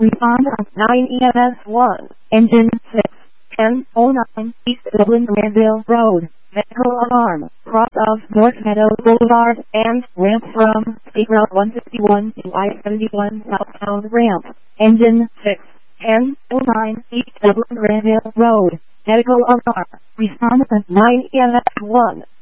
Responder 9 EMS1, Engine 6, 1009, East Dublin Granville Road, Medical Alarm, cross of North Meadow Boulevard, and ramp from State Route 161 to I-71 Southbound ramp. Engine 6, 1009, East Dublin Granville Road, Medical Alarm. Responder 9 EMS1.